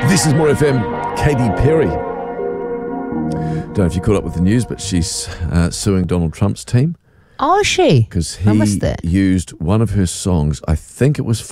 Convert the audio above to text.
This is More FM. Katy Perry. Don't know if you caught up with the news, but she's suing Donald Trump's team Oh, is she? because I he missed that. used one of her songs. I think it was